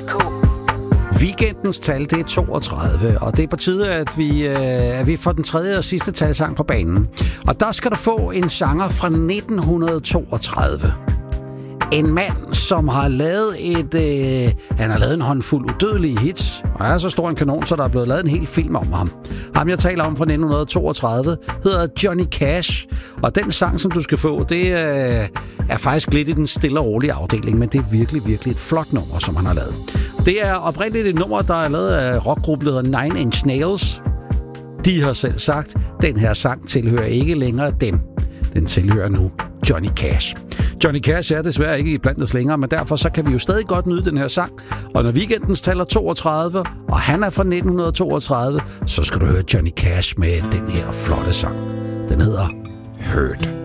Weekendens tal, det er 32, og det er på tide, at vi får den tredje og sidste talsang på banen. Og der skal du få en sanger fra 1932. En mand, som har lavet han har lavet en håndfuld udødelige hits, og er så stor en kanon, så der er blevet lavet en hel film om ham. Ham, jeg taler om fra 1932, hedder Johnny Cash, og den sang, som du skal få, det er faktisk lidt i den stille og rolige afdeling, men det er virkelig, virkelig et flot nummer, som han har lavet. Det er oprindeligt et nummer, der er lavet af rockgruppen, der hedder Nine Inch Nails. De har selv sagt, den her sang tilhører ikke længere dem. Den tilhører nu Johnny Cash. Johnny Cash er desværre ikke blandt os længere, men derfor så kan vi jo stadig godt nyde den her sang. Og når Weekendens taler 32, og han er fra 1932, så skal du høre Johnny Cash med den her flotte sang. Den hedder Hurt.